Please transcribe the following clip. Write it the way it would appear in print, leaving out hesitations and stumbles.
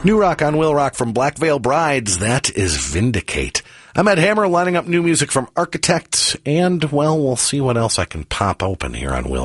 New rock on Will Rock from Black Veil Brides. That is Vindicate. I'm Ed Hammer, lining up new music from Architects, and, well, we'll see what else I can pop open here on Will